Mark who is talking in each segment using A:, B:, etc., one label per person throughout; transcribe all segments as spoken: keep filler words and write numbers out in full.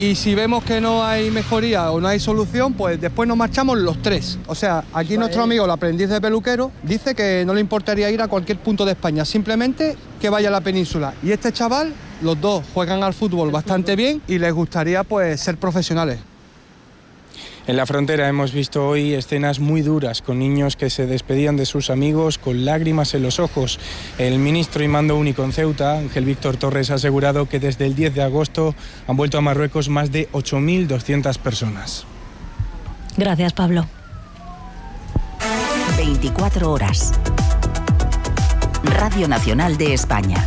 A: Y si vemos que no hay mejoría o no hay solución, pues después nos marchamos los tres. O sea, aquí vale. Nuestro amigo, el aprendiz de peluquero, dice que no le importaría ir a cualquier punto de España, simplemente que vaya a la península. Y este chaval, los dos juegan al fútbol bastante bien y les gustaría pues ser profesionales.
B: En la frontera hemos visto hoy escenas muy duras con niños que se despedían de sus amigos con lágrimas en los ojos. El ministro y mando único en Ceuta, Ángel Víctor Torres, ha asegurado que desde el diez de agosto han vuelto a Marruecos más de ocho mil doscientas personas.
C: Gracias, Pablo.
D: veinticuatro horas. Radio Nacional de España.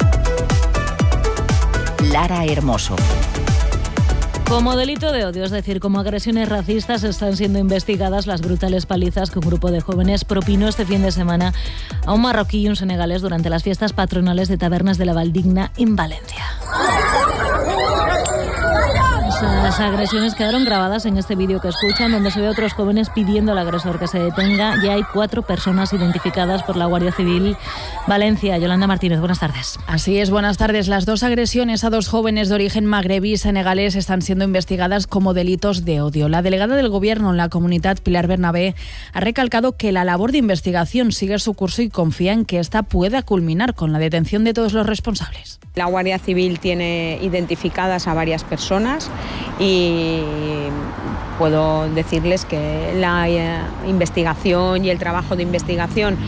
D: Lara Hermoso.
C: Como delito de odio, es decir, como agresiones racistas, están siendo investigadas las brutales palizas que un grupo de jóvenes propinó este fin de semana a un marroquí y un senegalés durante las fiestas patronales de Tabernas de la Valdigna en Valencia. Esas agresiones quedaron grabadas en este vídeo que escuchan, donde se ve a otros jóvenes pidiendo al agresor que se detenga. Ya hay cuatro personas identificadas por la Guardia Civil. Valencia, Yolanda Martínez, buenas tardes.
E: Así es, buenas tardes. Las dos agresiones a dos jóvenes de origen magrebí y senegalés están siendo investigadas como delitos de odio. La delegada del Gobierno en la comunidad, Pilar Bernabé, ha recalcado que la labor de investigación sigue su curso y confía en que esta pueda culminar con la detención de todos los responsables.
F: La Guardia Civil tiene identificadas a varias personas y puedo decirles que la eh, investigación y el trabajo de investigación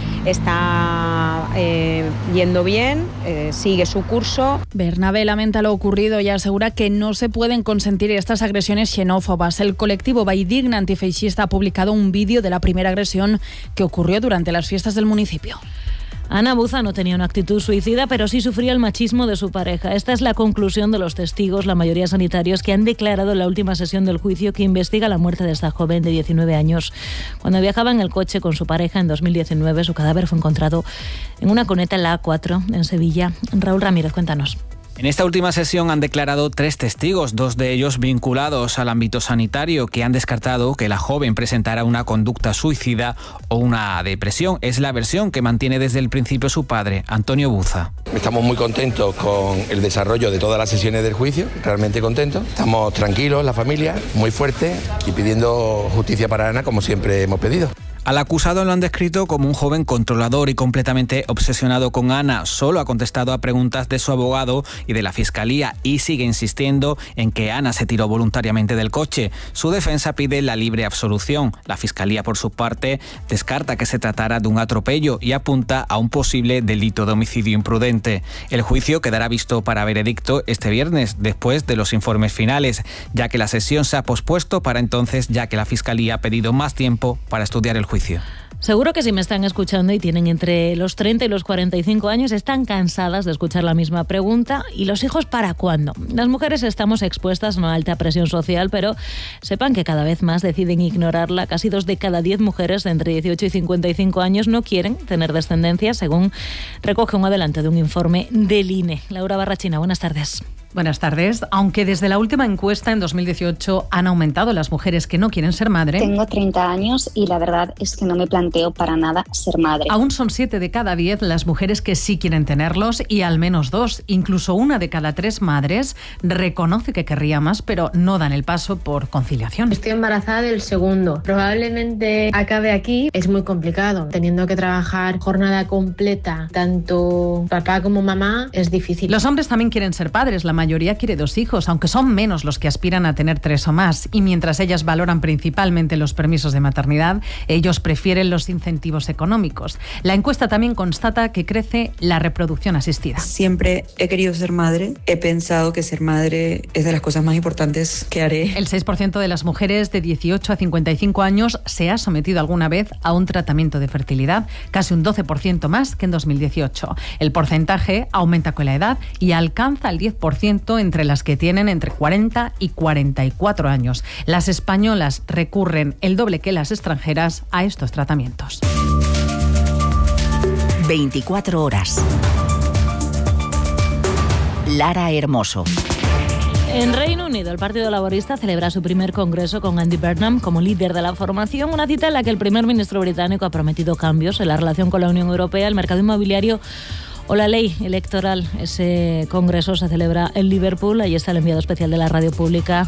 F: está eh, yendo bien, eh, sigue su curso.
E: Bernabé lamenta lo ocurrido y asegura que no se pueden consentir estas agresiones xenófobas. El colectivo Valldigna antifeixista ha publicado un vídeo de la primera agresión que ocurrió durante las fiestas del municipio.
C: Ana Buza no tenía una actitud suicida, pero sí sufría el machismo de su pareja. Esta es la conclusión de los testigos, la mayoría sanitarios, que han declarado en la última sesión del juicio que investiga la muerte de esta joven de diecinueve años. Cuando viajaba en el coche con su pareja en dos mil diecinueve, su cadáver fue encontrado en una cuneta en la A cuatro, en Sevilla. Raúl Ramírez, cuéntanos.
G: En esta última sesión han declarado tres testigos, dos de ellos vinculados al ámbito sanitario, que han descartado que la joven presentara una conducta suicida o una depresión. Es la versión que mantiene desde el principio su padre, Antonio Buza.
H: Estamos muy contentos con el desarrollo de todas las sesiones del juicio, realmente contentos. Estamos tranquilos, la familia, muy fuerte y pidiendo justicia para Ana, como siempre hemos pedido.
G: Al acusado lo han descrito como un joven controlador y completamente obsesionado con Ana. Solo ha contestado a preguntas de su abogado y de la Fiscalía y sigue insistiendo en que Ana se tiró voluntariamente del coche. Su defensa pide la libre absolución. La Fiscalía, por su parte, descarta que se tratara de un atropello y apunta a un posible delito de homicidio imprudente. El juicio quedará visto para veredicto este viernes, después de los informes finales, ya que la sesión se ha pospuesto para entonces, ya que la Fiscalía ha pedido más tiempo para estudiar el juicio.
C: Seguro que si me están escuchando y tienen entre los treinta y los cuarenta y cinco años, están cansadas de escuchar la misma pregunta. ¿Y los hijos para cuándo? Las mujeres estamos expuestas a una alta presión social, pero sepan que cada vez más deciden ignorarla. Casi dos de cada diez mujeres de entre dieciocho y cincuenta y cinco años no quieren tener descendencia, según recoge un adelanto de un informe del I N E. Laura Barrachina, buenas tardes.
I: Buenas tardes. Aunque desde la última encuesta en dos mil dieciocho han aumentado las mujeres que no quieren ser madre.
J: Tengo treinta años y la verdad es que no me planteo para nada ser madre.
I: Aún son siete de cada diez las mujeres que sí quieren tenerlos y al menos dos, incluso una de cada tres madres, reconoce que querría más, pero no dan el paso por conciliación.
K: Estoy embarazada del segundo. Probablemente acabe aquí. Es muy complicado. Teniendo que trabajar jornada completa, tanto papá como mamá, es difícil.
I: Los hombres también quieren ser padres. La mayoría quiere dos hijos, aunque son menos los que aspiran a tener tres o más. Y mientras ellas valoran principalmente los permisos de maternidad, ellos prefieren los incentivos económicos. La encuesta también constata que crece la reproducción asistida.
L: Siempre he querido ser madre. He pensado que ser madre es de las cosas más importantes que haré.
I: El seis por ciento de las mujeres de dieciocho a cincuenta y cinco años se ha sometido alguna vez a un tratamiento de fertilidad, casi un doce por ciento más que en dos mil dieciocho. El porcentaje aumenta con la edad y alcanza el diez por ciento entre las que tienen entre cuarenta y cuarenta y cuatro años. Las españolas recurren el doble que las extranjeras a estos tratamientos.
D: veinticuatro horas. Lara Hermoso.
C: En Reino Unido, el Partido Laborista celebra su primer congreso con Andy Burnham como líder de la formación, una cita en la que el primer ministro británico ha prometido cambios en la relación con la Unión Europea, el mercado inmobiliario o la ley electoral. Ese congreso se celebra en Liverpool. Ahí está el enviado especial de la radio pública,